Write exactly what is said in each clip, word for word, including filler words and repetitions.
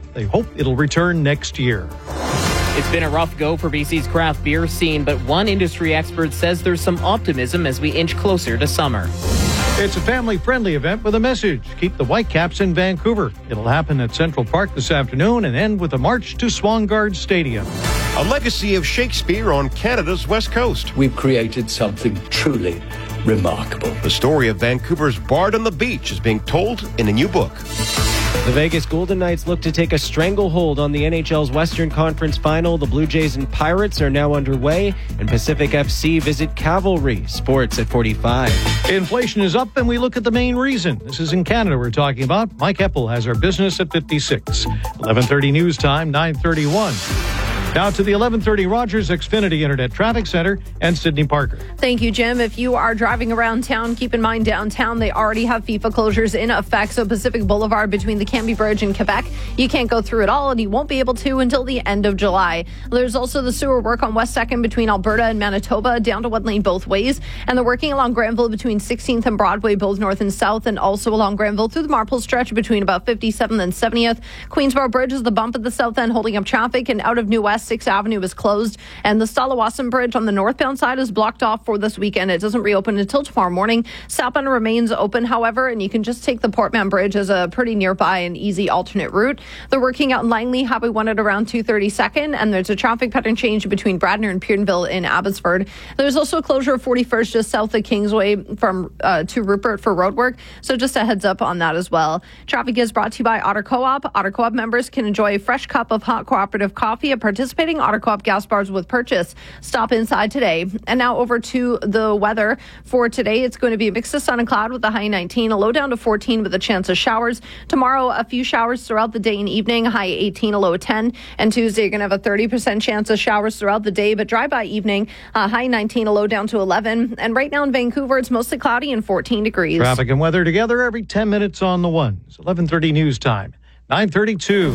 They hope it'll return next year. It's been a rough go for B C's craft beer scene, but one industry expert says there's some optimism as we inch closer to summer. It's a family-friendly event with a message. Keep the Whitecaps in Vancouver. It'll happen at Central Park this afternoon and end with a march to Swangard Stadium. A legacy of Shakespeare on Canada's west coast. We've created something truly remarkable. The story of Vancouver's Bard on the Beach is being told in a new book. The Vegas Golden Knights look to take a stranglehold on the N H L's Western Conference Final. The Blue Jays and Pirates are now underway, and Pacific F C visit Cavalry. Sports at forty-five. Inflation is up, and we look at the main reason. This is in Canada we're talking about. Mike Eppel has our business at fifty-six. eleven thirty news time, nine thirty-one. Now to the eleven thirty Rogers Xfinity Internet Traffic Center and Sydney Parker. Thank you, Jim. If you are driving around town, keep in mind downtown, they already have FIFA closures in effect. So Pacific Boulevard between the Cambie Bridge and Quebec, you can't go through it all, and you won't be able to until the end of July. There's also the sewer work on West second between Alberta and Manitoba, down to one lane both ways. And they're working along Granville between sixteenth and Broadway, both north and south, and also along Granville through the Marple stretch between about fifty-seventh and seventieth. Queensboro Bridge is the bump at the south end holding up traffic, and out of New West, sixth Avenue is closed, and the Stalawasan Bridge on the northbound side is blocked off for this weekend. It doesn't reopen until tomorrow morning. Southbound remains open, however, and you can just take the Portman Bridge as a pretty nearby and easy alternate route. They're working out in Langley, Highway one at around two thirty-second, and there's a traffic pattern change between Bradner and Pierdenville in Abbotsford. There's also a closure of forty-first just south of Kingsway from uh, to Rupert for road work, so just a heads up on that as well. Traffic is brought to you by Otter Co-op. Otter Co-op members can enjoy a fresh cup of hot cooperative coffee at participating Otter Co-op gas bars with purchase. Stop inside today. And now over to the weather for today. It's going to be a mix of sun and cloud with a high nineteen, a low down to fourteen with a chance of showers. Tomorrow, a few showers throughout the day and evening, high eighteen, a low ten. And Tuesday, you're going to have a thirty percent chance of showers throughout the day, but dry by evening, uh, high nineteen, a low down to eleven. And right now in Vancouver, it's mostly cloudy and fourteen degrees. Traffic and weather together every ten minutes on the ones. eleven thirty news time, nine thirty-two.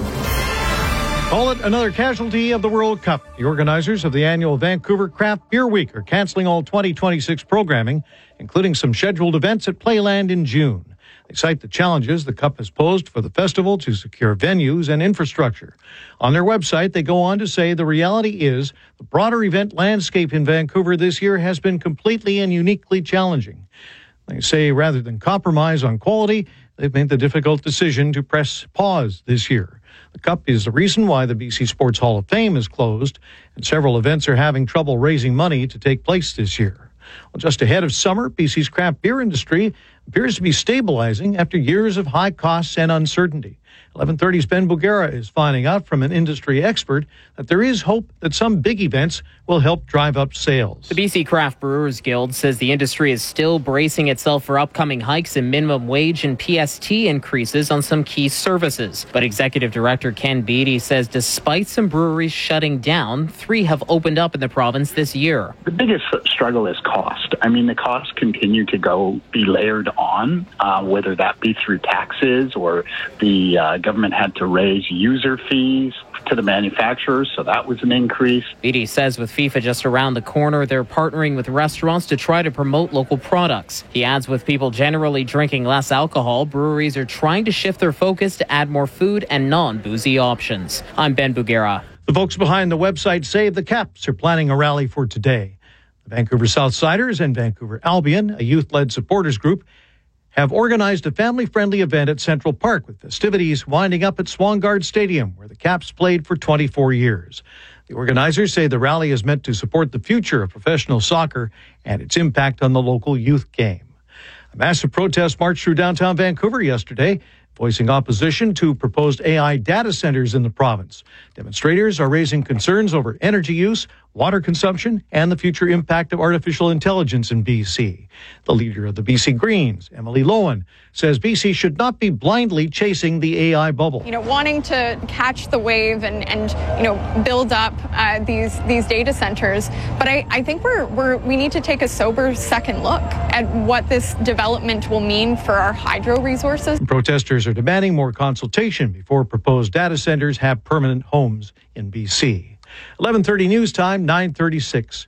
Call it another casualty of the World Cup. The organizers of the annual Vancouver Craft Beer Week are canceling all twenty twenty-six programming, including some scheduled events at Playland in June. They cite the challenges the Cup has posed for the festival to secure venues and infrastructure. On their website, they go on to say the reality is the broader event landscape in Vancouver this year has been completely and uniquely challenging. They say rather than compromise on quality, they've made the difficult decision to press pause this year. The Cup is the reason why the B C Sports Hall of Fame is closed, and several events are having trouble raising money to take place this year. Well, just ahead of summer, B C's craft beer industry appears to be stabilizing after years of high costs and uncertainty. eleven thirty's Ben Bugera is finding out from an industry expert that there is hope that some big events will help drive up sales. The B C Craft Brewers Guild says the industry is still bracing itself for upcoming hikes in minimum wage and P S T increases on some key services. But Executive Director Ken Beatty says despite some breweries shutting down, three have opened up in the province this year. The biggest struggle is cost. I mean, the costs continue to go be layered on, uh, whether that be through taxes or the uh, government had to raise user fees to the manufacturers, so that was an increase. Beatty says with FIFA just around the corner, they're partnering with restaurants to try to promote local products. He adds with people generally drinking less alcohol, breweries are trying to shift their focus to add more food and non-boozy options. I'm Ben Bugera. The folks behind the website Save the Caps are planning a rally for today. The Vancouver Southsiders and Vancouver Albion, a youth-led supporters group, have organized a family-friendly event at Central Park with festivities winding up at Swangard Stadium, where the Caps played for twenty-four years. The organizers say the rally is meant to support the future of professional soccer and its impact on the local youth game. A massive protest marched through downtown Vancouver yesterday, voicing opposition to proposed A I data centers in the province. Demonstrators are raising concerns over energy use, water consumption, and the future impact of artificial intelligence in B C. The leader of the B C Greens, Emily Lowen, says B C should not be blindly chasing the A I bubble. You know, wanting to catch the wave and, and you know, build up uh, these these data centers. But I, I think we're, we're we need to take a sober second look at what this development will mean for our hydro resources. Protesters are demanding more consultation before proposed data centers have permanent homes in B C. eleven thirty news time, nine thirty-six.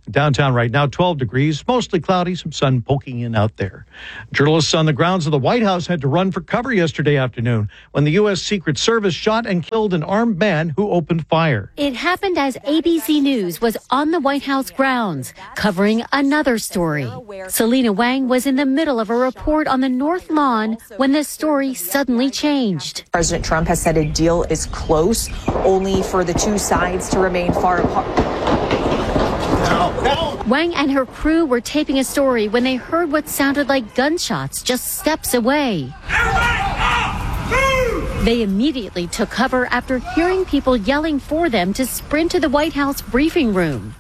Downtown right now, twelve degrees, mostly cloudy, some sun poking in out there. Journalists on the grounds of the White House had to run for cover yesterday afternoon when the U S Secret Service shot and killed an armed man who opened fire. It happened as A B C News was on the White House grounds, covering another story. Selena Wang was in the middle of a report on the North Lawn when the story suddenly changed. President Trump has said a deal is close, only for the two sides to remain far apart. Wang and her crew were taping a story when they heard what sounded like gunshots just steps away. They immediately took cover after hearing people yelling for them to sprint to the White House briefing room.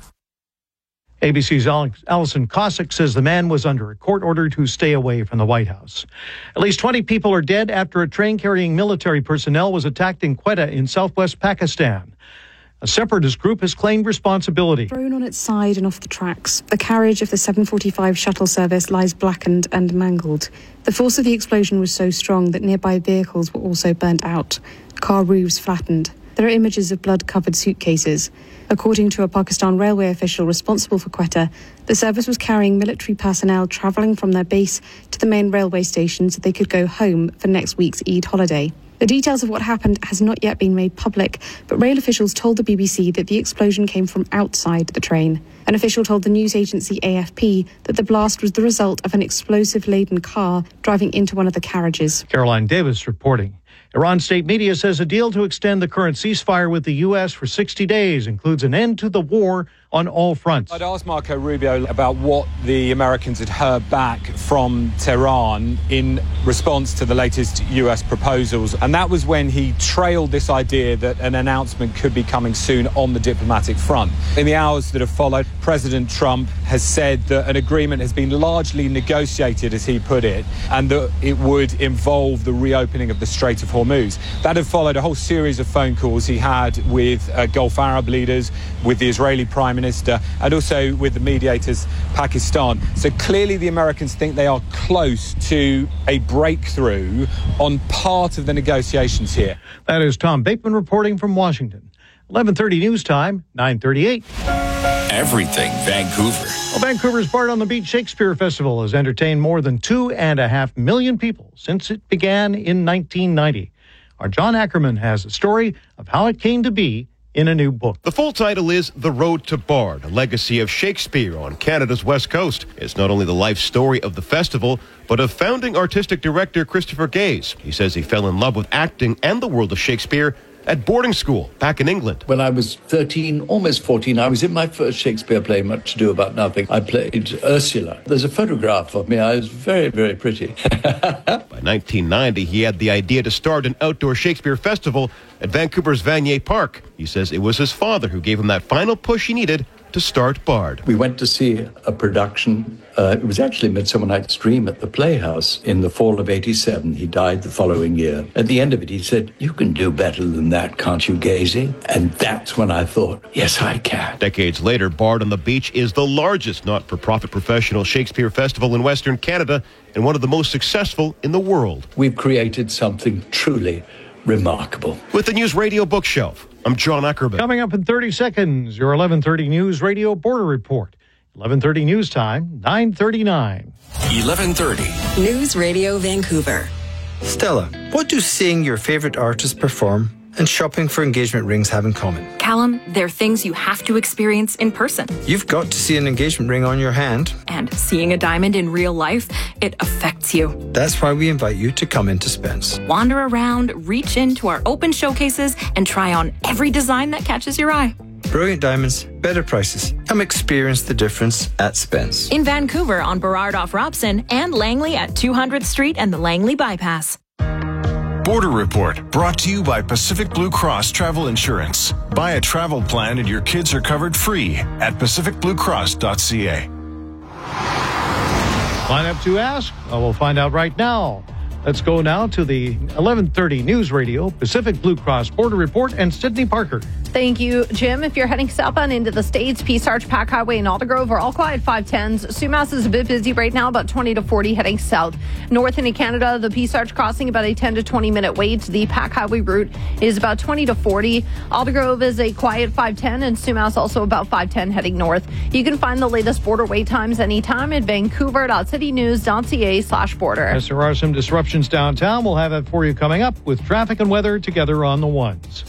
A B C's Allison Cossack says the man was under a court order to stay away from the White House. At least twenty people are dead after a train carrying military personnel was attacked in Quetta in southwest Pakistan. A separatist group has claimed responsibility. Thrown on its side and off the tracks, the carriage of the seven forty-five shuttle service lies blackened and mangled. The force of the explosion was so strong that nearby vehicles were also burnt out. Car roofs flattened. There are images of blood-covered suitcases. According to a Pakistan railway official responsible for Quetta, the service was carrying military personnel travelling from their base to the main railway station so they could go home for next week's Eid holiday. The details of what happened has not yet been made public, but rail officials told the B B C that the explosion came from outside the train. An official told the news agency A F P that the blast was the result of an explosive-laden car driving into one of the carriages. Caroline Davis reporting. Iran state media says a deal to extend the current ceasefire with the U S for sixty days includes an end to the war on all fronts. I'd asked Marco Rubio about what the Americans had heard back from Tehran in response to the latest U S proposals, and that was when he trailed this idea that an announcement could be coming soon on the diplomatic front. In the hours that have followed, President Trump has said that an agreement has been largely negotiated, as he put it, and that it would involve the reopening of the Strait of Hormuz. That had followed a whole series of phone calls he had with uh, Gulf Arab leaders, with the Israeli Prime Minister, and also with the mediators, Pakistan. So clearly the Americans think they are close to a breakthrough on part of the negotiations here. That is Tom Bateman reporting from Washington. eleven thirty news time, nine thirty-eight. Everything Vancouver. Well, Vancouver's Bard on the Beach Shakespeare Festival has entertained more than two and a half million people since it began in nineteen ninety. Our John Ackerman has a story of how it came to be in a new book. The full title is The Road to Bard, a legacy of Shakespeare on Canada's West Coast. It's not only the life story of the festival, but of founding artistic director Christopher Gaze. He says he fell in love with acting and the world of Shakespeare at boarding school back in England. When I was thirteen, almost fourteen, I was in my first Shakespeare play, Much Ado About Nothing. I played Ursula. There's a photograph of me. I was very, very pretty. By nineteen ninety, he had the idea to start an outdoor Shakespeare festival at Vancouver's Vanier Park. He says it was his father who gave him that final push he needed to start Bard. We went to see a production. Uh, it was actually Midsummer Night's Dream at the Playhouse in the fall of eighty-seven. He died the following year. At the end of it, he said, "You can do better than that, can't you, Gazy?" And that's when I thought, yes, I can. Decades later, Bard on the Beach is the largest not-for-profit professional Shakespeare festival in Western Canada and one of the most successful in the world. We've created something truly remarkable. With the News Radio Bookshelf, I'm John Ackerman. Coming up in thirty seconds, your eleven thirty News Radio Border Report. eleven thirty News Time, nine thirty-nine. eleven thirty. News Radio Vancouver. Stella, what do seeing your favorite artist perform and shopping for engagement rings have in common? Callum, they're things you have to experience in person. You've got to see an engagement ring on your hand. And seeing a diamond in real life, it affects you. That's why we invite you to come into Spence. Wander around, reach into our open showcases, and try on every design that catches your eye. Brilliant diamonds, better prices. Come experience the difference at Spence. In Vancouver on Burrard off Robson and Langley at two hundredth Street and the Langley Bypass. Border Report, brought to you by Pacific Blue Cross Travel Insurance. Buy a travel plan and your kids are covered free at pacific blue cross dot c a. Line up to ask? Well, we'll find out right now. Let's go now to the eleven thirty News Radio Pacific Blue Cross Border Report and Sydney Parker. Thank you, Jim. If you're heading southbound into the States, Peace Arch, Pack Highway, and Aldergrove are all quiet five tens. Sumas is a bit busy right now, about twenty to forty heading south. North into Canada, the Peace Arch crossing about a ten to twenty minute wait. The Pack Highway route is about twenty to forty. Aldergrove is a quiet five ten, and Sumas also about five ten heading north. You can find the latest border wait times anytime at vancouver.citynews.ca slash border. As there are some disruptions downtown, we'll have that for you coming up with traffic and weather together on the ones.